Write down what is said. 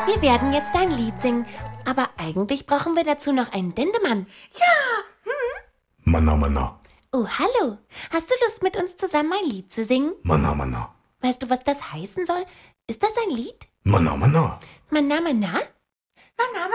Wir werden jetzt ein Lied singen, aber eigentlich brauchen wir dazu noch einen Dendemann. Ja. Manna, Manna. Oh, hallo. Hast du Lust, mit uns zusammen ein Lied zu singen? Manna, Manna. Weißt du, was das heißen soll? Ist das ein Lied? Manna, Manna. Manna, Manna? Manna,